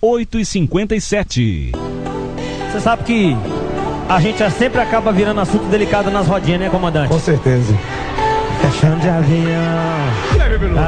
8h57. Você sabe que a gente sempre acaba virando assunto delicado nas rodinhas, né, comandante? Com certeza. Fechando de avião.